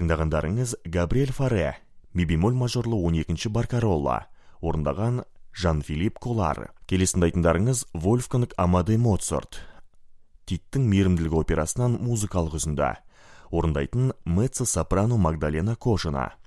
Тыңдағандарыңыз Габриэль Фаре, ми бемоль мажорлы 12-ші баркаролла, орындаған Жан-Филипп Колар. Келесін айтындарыңыз Вольфганг Амадей Моцарт, Титтің мейірімділігі операсынан музыкалық үзінді. Орындайтын меццо-сопрано Магдалена Кожина.